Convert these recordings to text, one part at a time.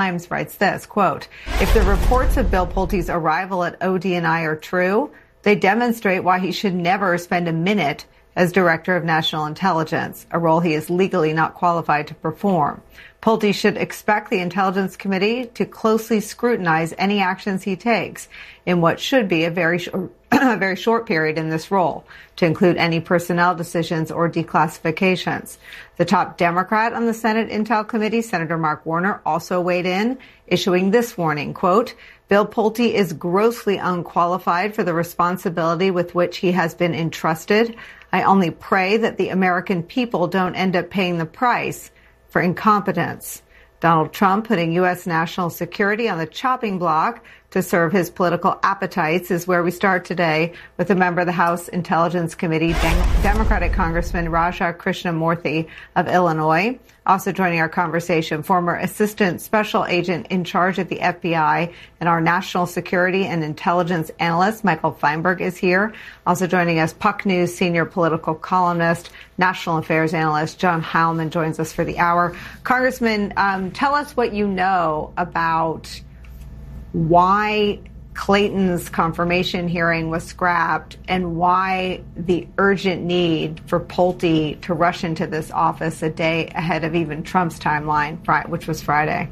Times writes this, quote, if the reports of Bill Pulte's arrival at ODNI are true, they demonstrate why he should never spend a minute as Director of National Intelligence, a role he is legally not qualified to perform. Pulte should expect the Intelligence Committee to closely scrutinize any actions he takes in what should be a very short period in this role, to include any personnel decisions or declassifications. The top Democrat on the Senate Intel Committee, Senator Mark Warner, also weighed in, issuing this warning, quote, Bill Pulte is grossly unqualified for the responsibility with which he has been entrusted. I only pray that the American people don't end up paying the price for incompetence. Donald Trump putting U.S. national security on the chopping block to serve his political appetites is where we start today with a member of the House Intelligence Committee, Democratic Congressman Raja Krishnamoorthi of Illinois. Also joining our conversation, former Assistant Special Agent in charge at the FBI and our National Security and Intelligence Analyst, Michael Feinberg, is here. Also joining us, Puck News Senior Political Columnist, National Affairs Analyst John Heilman joins us for the hour. Congressman, tell us what you know about why Clayton's confirmation hearing was scrapped and why the urgent need for Pulte to rush into this office a day ahead of even Trump's timeline, which was Friday.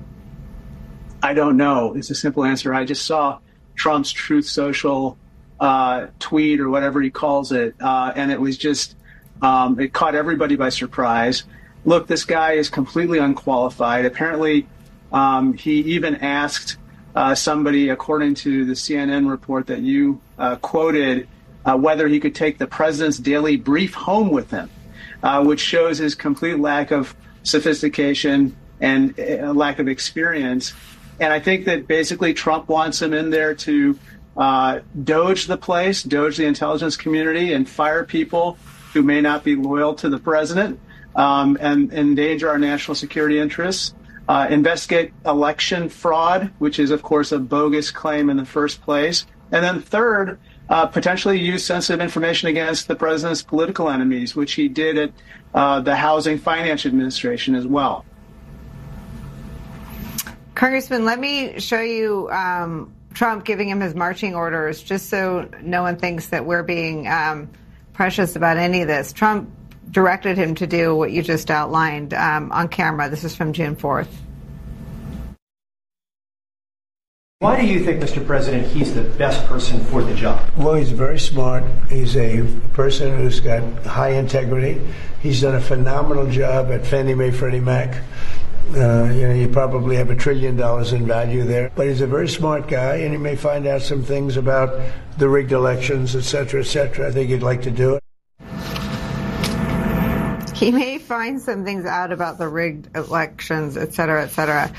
I don't know. It's a simple answer. I just saw Trump's Truth Social tweet or whatever he calls it, and it was just, it caught everybody by surprise. Look, this guy is completely unqualified. Apparently, he even asked somebody, according to the CNN report that you quoted, whether he could take the president's daily brief home with him, which shows his complete lack of sophistication and lack of experience. And I think that basically Trump wants him in there to doge the place, doge the intelligence community, and fire people who may not be loyal to the president and endanger our national security interests. Investigate election fraud, which is, of course, a bogus claim in the first place. And then third, potentially use sensitive information against the president's political enemies, which he did at the Housing Finance Administration as well. Congressman, let me show you Trump giving him his marching orders, just so no one thinks that we're being precious about any of this. Trump directed him to do what you just outlined on camera. This is from June 4th. Why do you think, Mr. President, he's the best person for the job? Well, he's very smart. He's a person who's got high integrity. He's done a phenomenal job at Fannie Mae, Freddie Mac. You probably have $1 trillion in value there. But he's a very smart guy, and he may find out some things about the rigged elections, et cetera, et cetera. I think he'd like to do it. He may find some things out about the rigged elections, et cetera, et cetera.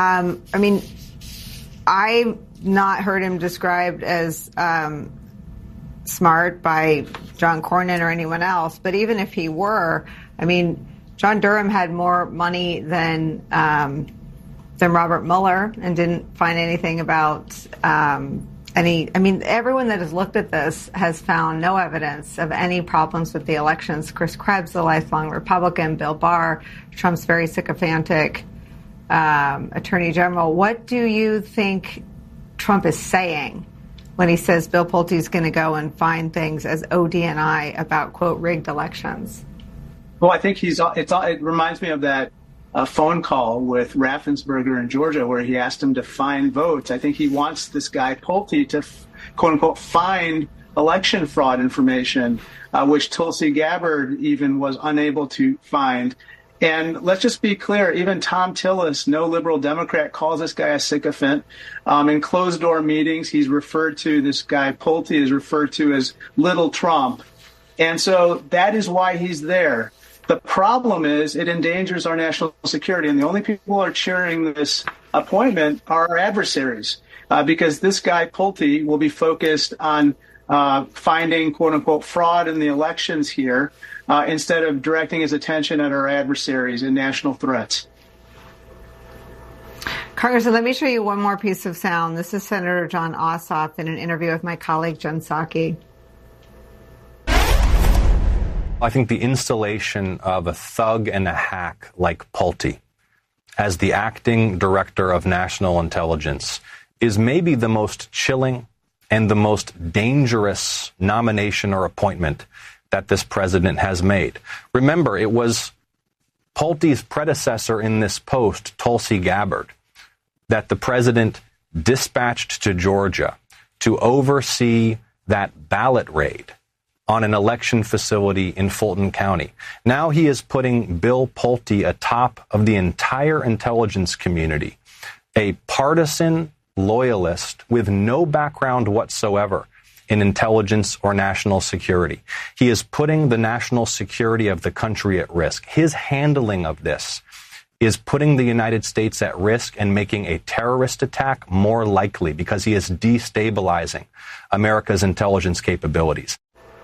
I've not heard him described as smart by John Cornyn or anyone else. But even if he were, John Durham had more money than Robert Mueller and didn't find anything about everyone that has looked at this has found no evidence of any problems with the elections. Chris Krebs, the lifelong Republican, Bill Barr, Trump's very sycophantic Attorney General. What do you think Trump is saying when he says Bill Pulte is going to go and find things as ODNI about, quote, rigged elections? Well, I think it reminds me of that phone call with Raffensperger in Georgia where he asked him to find votes. I think he wants this guy Pulte to, quote unquote, find election fraud information, which Tulsi Gabbard even was unable to find. And let's just be clear, even Tom Tillis, no liberal Democrat, calls this guy a sycophant. In closed-door meetings, he's referred to, this guy Pulte is referred to as Little Trump. And so that is why he's there. The problem is it endangers our national security, and the only people who are cheering this appointment are our adversaries, because this guy Pulte will be focused on finding, quote unquote, fraud in the elections here, instead of directing his attention at our adversaries and national threats. Congressman, let me show you one more piece of sound. This is Senator Jon Ossoff in an interview with my colleague Jen Psaki. I think the installation of a thug and a hack like Pulte as the acting director of national intelligence is maybe the most chilling and the most dangerous nomination or appointment that this president has made. Remember, it was Pulte's predecessor in this post, Tulsi Gabbard, that the president dispatched to Georgia to oversee that ballot raid on an election facility in Fulton County. Now he is putting Bill Pulte atop of the entire intelligence community, a partisan loyalist with no background whatsoever in intelligence or national security. He is putting the national security of the country at risk. His handling of this is putting the United States at risk and making a terrorist attack more likely because he is destabilizing America's intelligence capabilities.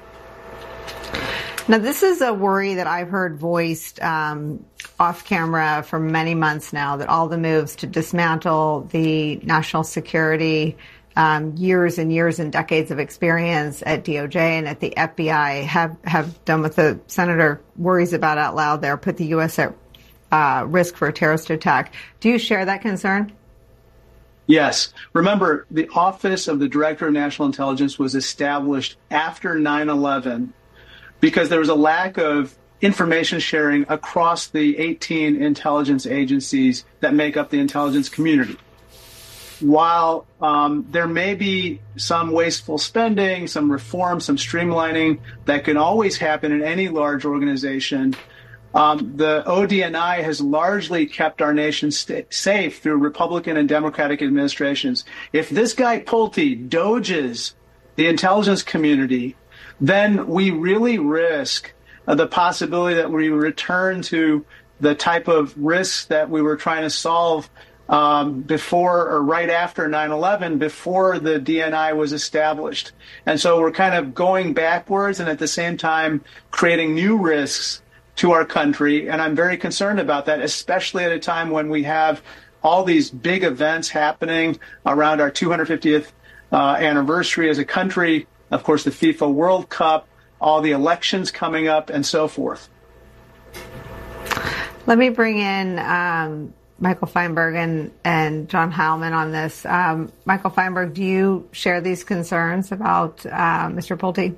Now, this is a worry that I've heard voiced off camera for many months now, that all the moves to dismantle the national security, years and years and decades of experience at DOJ and at the FBI have done what the senator worries about out loud there, put the U.S. at risk for a terrorist attack. Do you share that concern? Yes. Remember, the Office of the Director of National Intelligence was established after 9/11 because there was a lack of information sharing across the 18 intelligence agencies that make up the intelligence community. While there may be some wasteful spending, some reform, some streamlining that can always happen in any large organization, the ODNI has largely kept our nation safe through Republican and Democratic administrations. If this guy Pulte doges the intelligence community, then we really risk the possibility that we return to the type of risks that we were trying to solve before or right after 9/11, before the DNI was established. And so we're kind of going backwards and at the same time creating new risks to our country. And I'm very concerned about that, especially at a time when we have all these big events happening around our 250th anniversary as a country. Of course, the FIFA World Cup, all the elections coming up, and so forth. Let me bring in Michael Feinberg and John Heilman on this. Michael Feinberg, do you share these concerns about Mr. Pulte?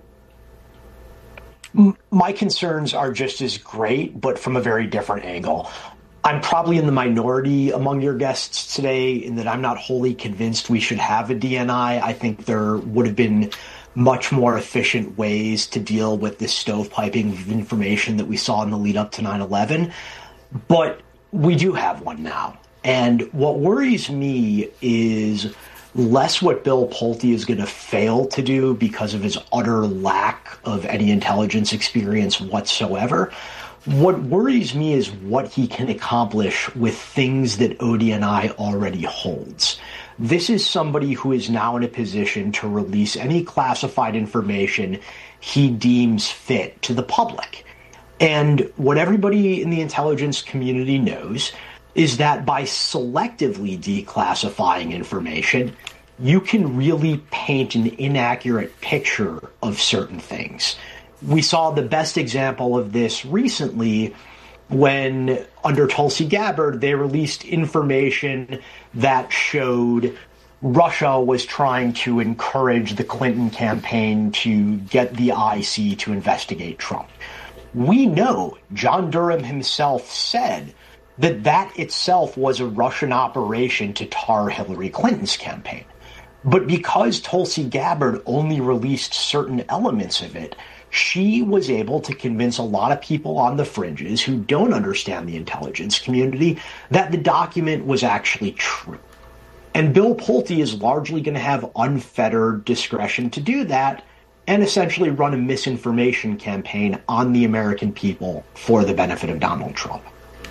My concerns are just as great, but from a very different angle. I'm probably in the minority among your guests today in that I'm not wholly convinced we should have a DNI. I think there would have been much more efficient ways to deal with this stovepiping of information that we saw in the lead up to 9/11. But we do have one now. And what worries me is less what Bill Pulte is going to fail to do because of his utter lack of any intelligence experience whatsoever. What worries me is what he can accomplish with things that ODNI already holds. This is somebody who is now in a position to release any classified information he deems fit to the public. And what everybody in the intelligence community knows is that by selectively declassifying information, you can really paint an inaccurate picture of certain things. We saw the best example of this recently when, under Tulsi Gabbard, they released information that showed Russia was trying to encourage the Clinton campaign to get the IC to investigate Trump. We know John Durham himself said that that itself was a Russian operation to tar Hillary Clinton's campaign. But because Tulsi Gabbard only released certain elements of it, she was able to convince a lot of people on the fringes who don't understand the intelligence community that the document was actually true. And Bill Pulte is largely going to have unfettered discretion to do that and essentially run a misinformation campaign on the American people for the benefit of Donald Trump.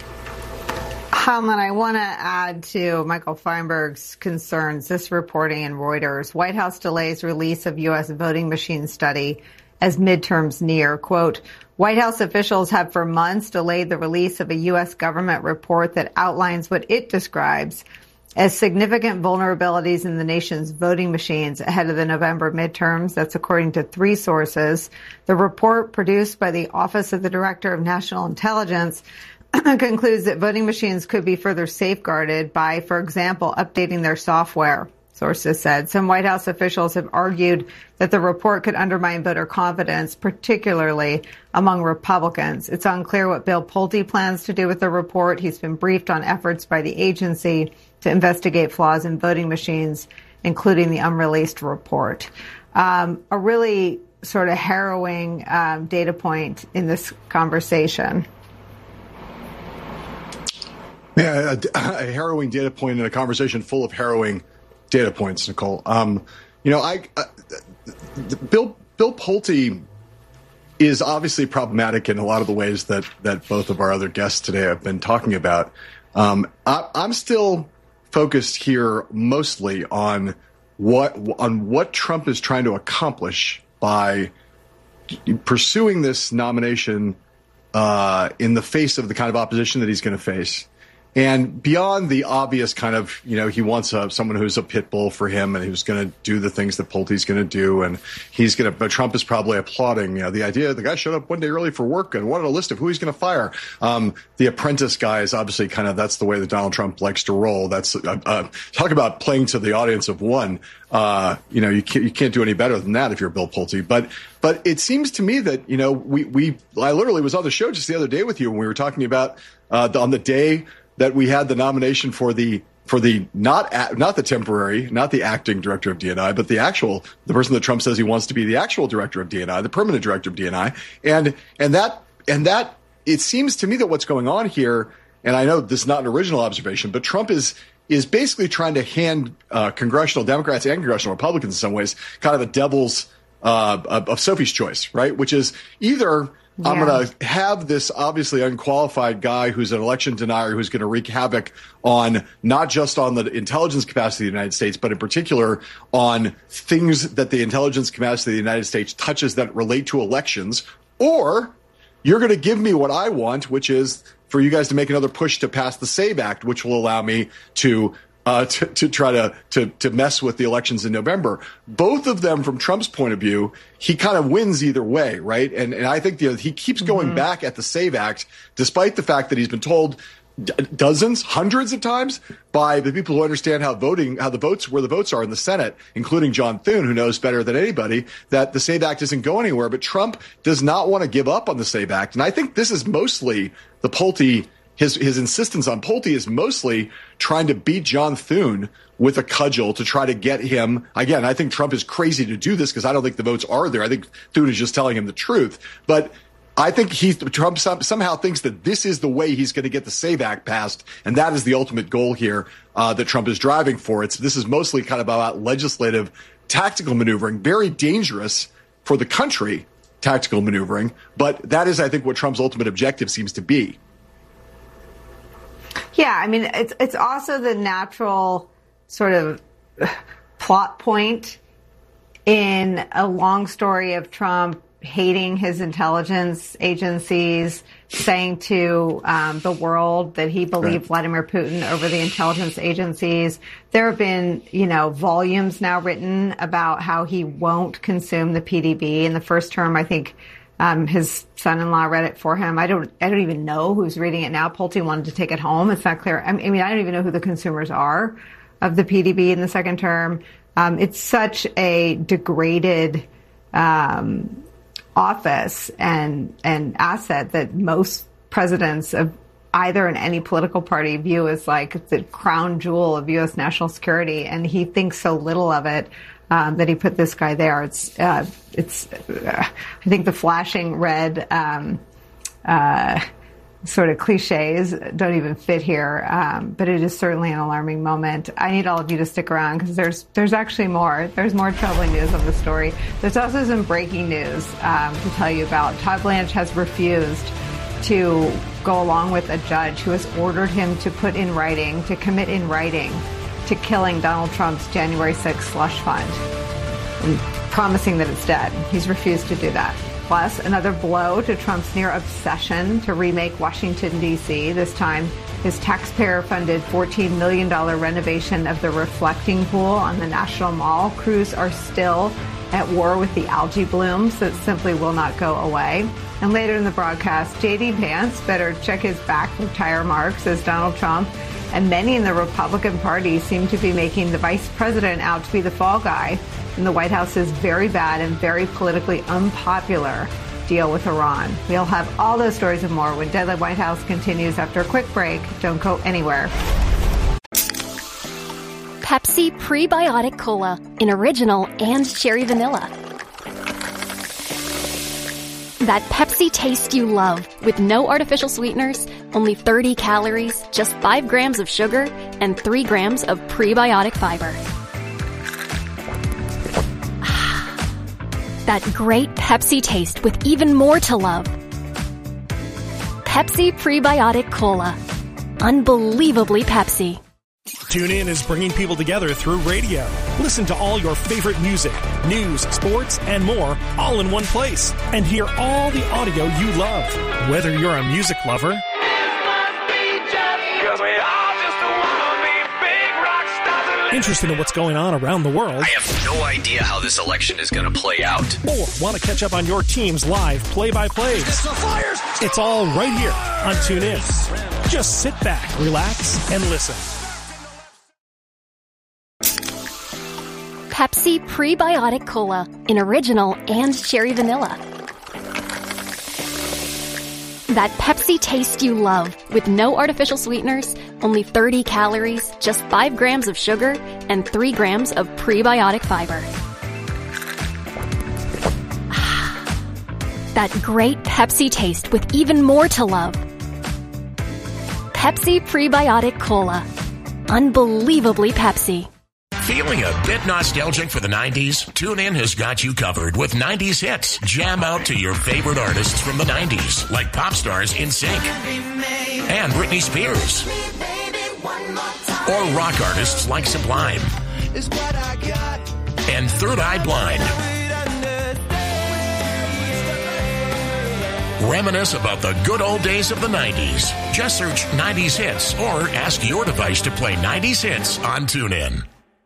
Heilman, I want to add to Michael Feinberg's concerns this reporting in Reuters. White House delays release of U.S. voting machine study as midterms near. Quote, White House officials have for months delayed the release of a U.S. government report that outlines what it describes as significant vulnerabilities in the nation's voting machines ahead of the November midterms. That's according to three sources. The report, produced by the Office of the Director of National Intelligence, concludes that voting machines could be further safeguarded by, for example, updating their software. Sources said some White House officials have argued that the report could undermine voter confidence, particularly among Republicans. It's unclear what Bill Pulte plans to do with the report. He's been briefed on efforts by the agency to investigate flaws in voting machines, including the unreleased report. A really sort of harrowing data point in this conversation. Yeah, a harrowing data point in a conversation full of harrowing data points, Nicole. Bill Pulte is obviously problematic in a lot of the ways that both of our other guests today have been talking about. I'm still focused here mostly on what Trump is trying to accomplish by pursuing this nomination in the face of the kind of opposition that he's going to face. And beyond the obvious kind of, he wants someone who's a pit bull for him and who's going to do the things that Pulte's going to do. And but Trump is probably applauding, the idea the guy showed up one day early for work and wanted a list of who he's going to fire. The Apprentice guy is obviously that's the way that Donald Trump likes to roll. That's, talk about playing to the audience of one. You can't do any better than that if you're Bill Pulte. But it seems to me that, I literally was on the show just the other day with you when we were talking about, on the day that we had the nomination for the not the temporary, not the acting director of DNI, but the person that Trump says he wants to be the actual director of DNI, the permanent director of DNI, and that it seems to me that what's going on here, and I know this is not an original observation, but Trump is basically trying to hand congressional Democrats and congressional Republicans in some ways kind of a devil's of Sophie's choice, right? Which is either I'm going to have this obviously unqualified guy who's an election denier who's going to wreak havoc on not just on the intelligence capacity of the United States, but in particular on things that the intelligence capacity of the United States touches that relate to elections, or you're going to give me what I want, which is for you guys to make another push to pass the SAVE Act, which will allow me to try to mess with the elections in November. Both of them, from Trump's point of view, he kind of wins either way, right? And I think he keeps going back at the SAVE Act, despite the fact that he's been told dozens, hundreds of times by the people who understand where the votes are in the Senate, including John Thune, who knows better than anybody, that the SAVE Act isn't going anywhere. But Trump does not want to give up on the SAVE Act. And I think this is mostly the Pulte. His insistence on Pulte is mostly trying to beat John Thune with a cudgel to try to get him. Again, I think Trump is crazy to do this because I don't think the votes are there. I think Thune is just telling him the truth. But I think Trump somehow thinks that this is the way he's going to get the SAVE Act passed, and that is the ultimate goal here that Trump is driving for. This is mostly kind of about legislative tactical maneuvering, very dangerous for the country, tactical maneuvering. But that is, I think, what Trump's ultimate objective seems to be. Yeah, I mean, it's also the natural sort of plot point in a long story of Trump hating his intelligence agencies, saying to the world that he believed Vladimir Putin over the intelligence agencies. There have been, volumes now written about how he won't consume the PDB. In the first term, I think his son-in-law read it for him. I don't even know who's reading it now. Pulte wanted to take it home. It's not clear. I mean, I don't even know who the consumers are of the PDB in the second term. It's such a degraded office and asset that most presidents of either in any political party view as like the crown jewel of U.S. national security. And he thinks so little of it. That he put this guy there. I think the flashing red sort of cliches don't even fit here, but it is certainly an alarming moment. I need all of you to stick around because there's actually more. There's more troubling news on the story. There's also some breaking news to tell you about. Todd Blanche has refused to go along with a judge who has ordered him to commit in writing to killing Donald Trump's January 6th slush fund and promising that it's dead. He's refused to do that. Plus, another blow to Trump's near obsession to remake Washington, D.C., this time his taxpayer-funded $14 million renovation of the reflecting pool on the National Mall. Crews are still at war with the algae blooms that simply will not go away. And later in the broadcast, J.D. Vance better check his back for tire marks as Donald Trump and many in the Republican Party seem to be making the vice president out to be the fall guy in the White House's very bad and very politically unpopular deal with Iran. We'll have all those stories and more when Deadline White House continues after a quick break. Don't go anywhere. Pepsi Prebiotic Cola in original and cherry vanilla. That Pepsi taste you love with no artificial sweeteners, only 30 calories, just 5 grams of sugar, and 3 grams of prebiotic fiber. That great Pepsi taste with even more to love. Pepsi Prebiotic Cola. Unbelievably Pepsi. TuneIn is bringing people together through radio. Listen to all your favorite music, news, sports, and more all in one place. And hear all the audio you love. Whether you're a music lover, interested in what's going on around the world, I have no idea how this election is going to play out, or want to catch up on your team's live play-by-plays, it's all right here on TuneIn. Just sit back, relax, and listen. Pepsi Prebiotic Cola in original and cherry vanilla. That Pepsi taste you love with no artificial sweeteners, only 30 calories, just 5 grams of sugar, and 3 grams of prebiotic fiber. That great Pepsi taste with even more to love. Pepsi Prebiotic Cola. Unbelievably Pepsi. Feeling a bit nostalgic for the 90s? TuneIn has got you covered with 90s hits. Jam out to your favorite artists from the 90s, like pop stars NSYNC and Britney Spears. Or rock artists like Sublime and Third Eye Blind. Reminisce about the good old days of the 90s. Just search 90s hits or ask your device to play 90s hits on TuneIn.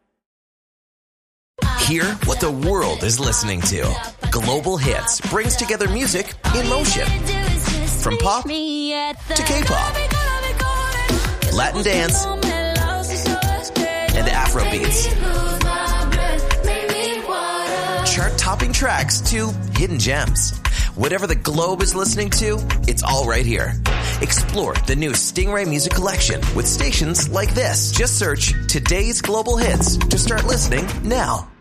Hear what the world is listening to. Global Hits brings together music in motion. From pop to K-pop, Latin dance, and Afrobeats. Chart-topping tracks to hidden gems. Whatever the globe is listening to, it's all right here. Explore the new Stingray Music Collection with stations like this. Just search Today's Global Hits to start listening now.